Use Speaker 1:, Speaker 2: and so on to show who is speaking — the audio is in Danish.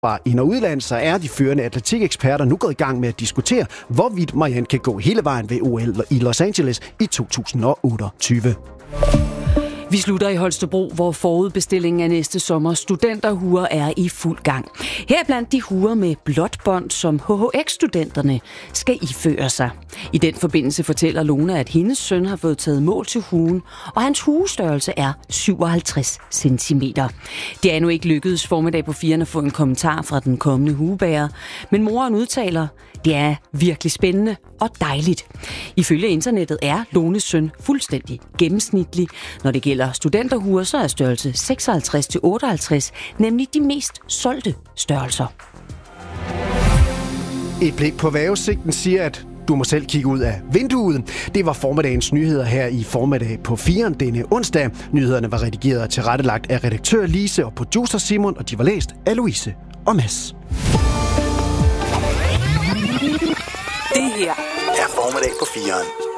Speaker 1: Fra ind- og udland, så er de førende atletiikeksperter nu gået i gang med at diskutere, hvorvidt Marianne kan gå hele vejen ved OL i Los Angeles i 2028.
Speaker 2: Vi slutter i Holstebro, hvor forudbestillingen af næste sommers studenterhuer er i fuld gang. Her blandt de huer med blåt bånd, som HHX-studenterne skal iføre sig. I den forbindelse fortæller Lone, at hendes søn har fået taget mål til huen, og hans huestørrelse er 57 cm. Det er endnu ikke lykkedes formiddag på 4 at få en kommentar fra den kommende huebærer, men moren udtaler, det er virkelig spændende og dejligt. Ifølge internettet er Lones søn fuldstændig gennemsnitlig. Når det gælder studenterhuer, så er størrelse 56-58 nemlig de mest solgte størrelser.
Speaker 1: Et blik på vejrudsigten siger, at du må selv kigge ud af vinduet. Det var formiddagens nyheder her i formiddag på 4 denne onsdag. Nyhederne var redigeret og tilrettelagt af redaktør Lise og producer Simon, og de var læst af Louise og Mads.
Speaker 3: Det her er formiddag på 4'eren.